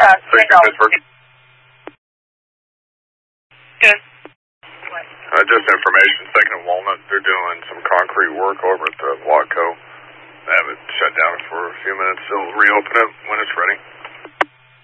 Pittsburgh. Good. Just information, Second and Walnut, they're doing some concrete work over at the Watco. They have it shut down for a few minutes. They'll reopen it when it's ready.